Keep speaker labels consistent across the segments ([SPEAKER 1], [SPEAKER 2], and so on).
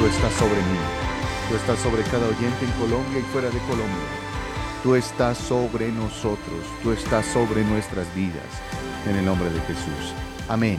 [SPEAKER 1] tú estás sobre mí. Tú estás sobre cada oyente en Colombia y fuera de Colombia. Tú estás sobre nosotros. Tú estás sobre nuestras vidas. En el nombre de Jesús. Amén.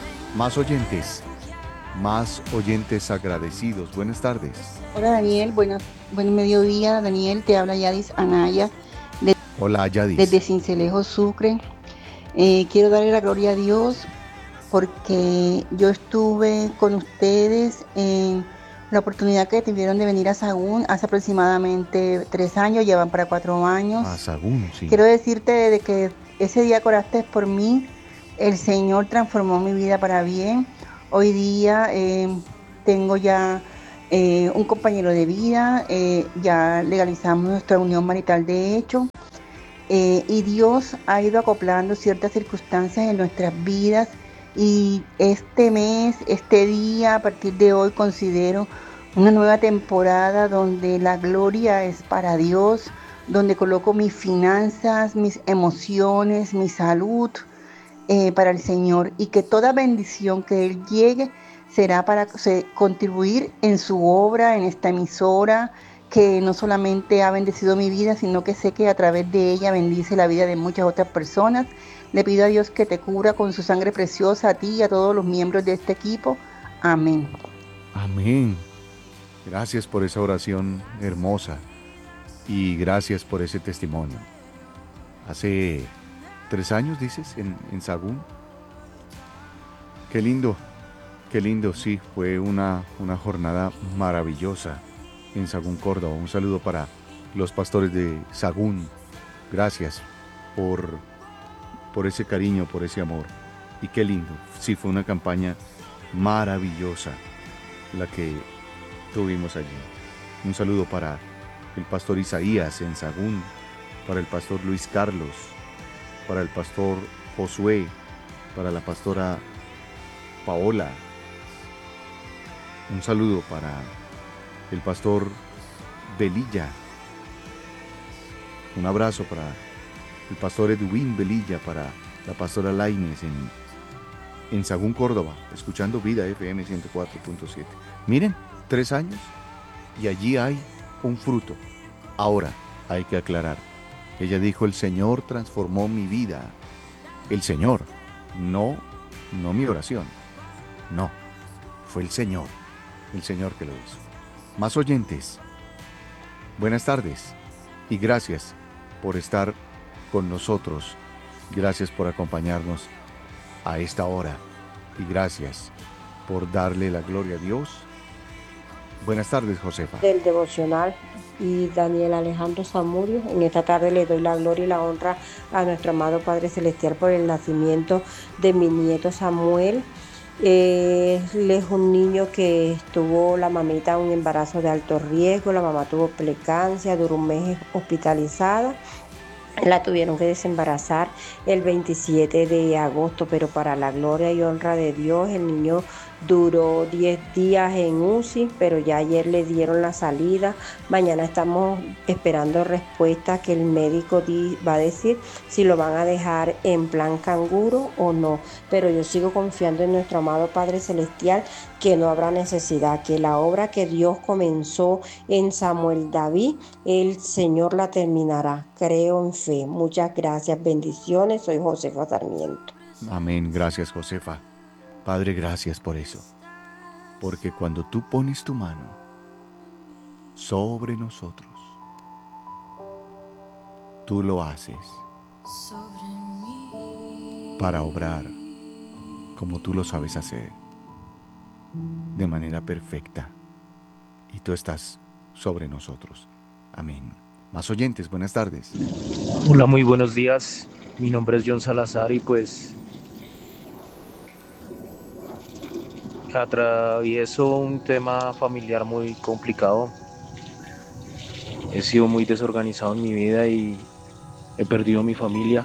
[SPEAKER 1] Más oyentes agradecidos. Buenas tardes.
[SPEAKER 2] Hola Daniel, buen mediodía. Daniel, te habla Yadis Anaya
[SPEAKER 1] Hola,
[SPEAKER 2] desde
[SPEAKER 1] Yadis.
[SPEAKER 2] Sincelejo, Sucre. Quiero darle la gloria a Dios porque yo estuve con ustedes en la oportunidad que tuvieron de venir a Sagún hace aproximadamente 3 años, ya van para 4
[SPEAKER 1] A
[SPEAKER 2] años.
[SPEAKER 1] Sagún, sí.
[SPEAKER 2] Quiero decirte de que ese día que oraste por mí, el Señor transformó mi vida para bien. Hoy día tengo ya un compañero de vida, ya legalizamos nuestra unión marital de hecho, y Dios ha ido acoplando ciertas circunstancias en nuestras vidas y este mes, este día, a partir de hoy considero una nueva temporada donde la gloria es para Dios, donde coloco mis finanzas, mis emociones, mi salud para el Señor y que toda bendición que Él llegue será para contribuir en su obra, en esta emisora, que no solamente ha bendecido mi vida, sino que sé que a través de ella bendice la vida de muchas otras personas. Le pido a Dios que te cubra con su sangre preciosa a ti y a todos los miembros de este equipo. Amén.
[SPEAKER 1] Amén. Gracias por esa oración hermosa y gracias por ese testimonio. Hace 3 años, dices, en Sagún. Qué lindo, sí, fue una jornada maravillosa en Sagún, Córdoba. Un saludo para los pastores de Sagún. Gracias por, por ese cariño, por ese amor. Y qué lindo, sí, fue una campaña maravillosa la que tuvimos allí. Un saludo para el pastor Isaías en Sagún, para el pastor Luis Carlos, para el pastor Josué, para la pastora Paola. Un saludo para el pastor Velilla. Un abrazo para el pastor Edwin Velilla, para la pastora Laines en Sagún, Córdoba, escuchando Vida FM 104.7. Miren, 3 años y allí hay un fruto. Ahora, hay que aclarar. Ella dijo, el Señor transformó mi vida. El Señor, no mi oración. No, fue el Señor que lo hizo. Más oyentes, buenas tardes y gracias por estar con nosotros. Gracias por acompañarnos a esta hora y gracias por darle la gloria a Dios. Buenas tardes, Josefa.
[SPEAKER 3] Del devocional y Daniel Alejandro Zamudio. En esta tarde le doy la gloria y la honra a nuestro amado Padre Celestial por el nacimiento de mi nieto Samuel. Él es un niño que tuvo la mamita un embarazo de alto riesgo, la mamá tuvo preeclampsia, duró un mes hospitalizada. La tuvieron que desembarazar el 27 de agosto, pero para la gloria y honra de Dios, el niño duró 10 días en UCI, pero ya ayer le dieron la salida. Mañana estamos esperando respuesta que el médico va a decir si lo van a dejar en plan canguro o no. Pero yo sigo confiando en nuestro amado Padre Celestial que no habrá necesidad, que la obra que Dios comenzó en Samuel David, el Señor la terminará. Creo en fe. Muchas gracias. Bendiciones. Soy Josefa Sarmiento.
[SPEAKER 1] Amén. Gracias, Josefa. Padre, gracias por eso. Porque cuando tú pones tu mano sobre nosotros, tú lo haces para obrar como tú lo sabes hacer, de manera perfecta. Y tú estás sobre nosotros. Amén. Más oyentes, buenas tardes.
[SPEAKER 4] Hola, muy buenos días. Mi nombre es John Salazar y pues atravieso un tema familiar muy complicado. He sido muy desorganizado en mi vida y he perdido mi familia.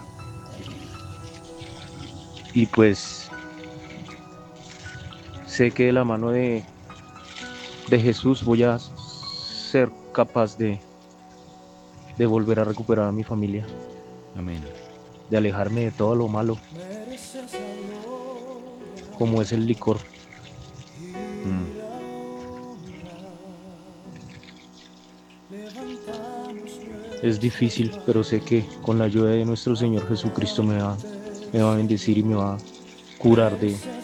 [SPEAKER 4] Y pues sé que de la mano de Jesús voy a ser capaz de volver a recuperar a mi familia,
[SPEAKER 1] Amén.
[SPEAKER 4] de alejarme de todo lo malo, como es el licor. Es difícil, pero sé que con la ayuda de nuestro Señor Jesucristo me va a bendecir y me va a curar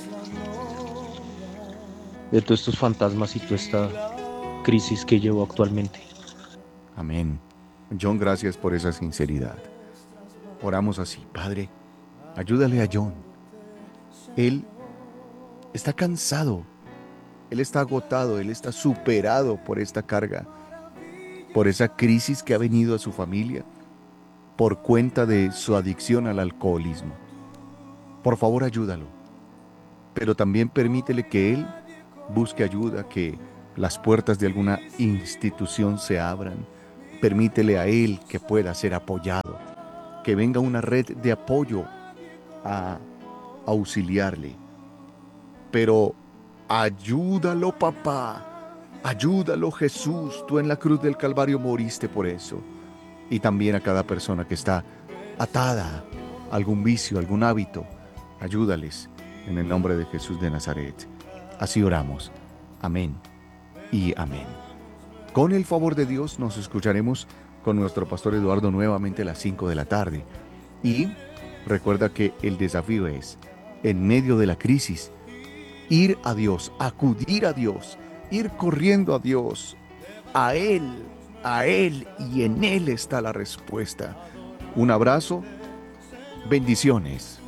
[SPEAKER 4] de todos estos fantasmas y toda esta crisis que llevo actualmente.
[SPEAKER 1] Amén. John, gracias por esa sinceridad. Oramos así. Padre, ayúdale a John. Él está cansado, él está agotado, él está superado por esta carga, por esa crisis que ha venido a su familia, por cuenta de su adicción al alcoholismo. Por favor, ayúdalo, pero también permítele que él busque ayuda, que las puertas de alguna institución se abran. Permítele a él que pueda ser apoyado, que venga una red de apoyo a auxiliarle. Pero ayúdalo, papá. Ayúdalo, Jesús. Tú en la cruz del Calvario moriste por eso. Y también a cada persona que está atada a algún vicio, algún hábito. Ayúdales en el nombre de Jesús de Nazaret. Así oramos. Amén y amén. Con el favor de Dios nos escucharemos con nuestro pastor Eduardo nuevamente a las 5 de la tarde. Y recuerda que el desafío es, en medio de la crisis, ir a Dios, acudir a Dios, ir corriendo a Dios, a Él y en Él está la respuesta. Un abrazo, bendiciones.